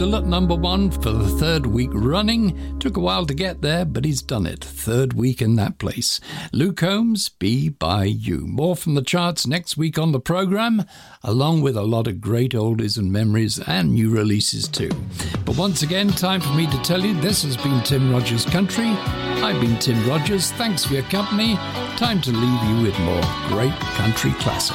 Still at number one for the third week running. Took a while to get there, but he's done it. Third week in that place. Luke Combs, Be By You. More from the charts next week on the programme, along with a lot of great oldies and memories and new releases too. But once again, time for me to tell you, this has been Tim Rogers Country. I've been Tim Rogers. Thanks for your company. Time to leave you with more great country classics.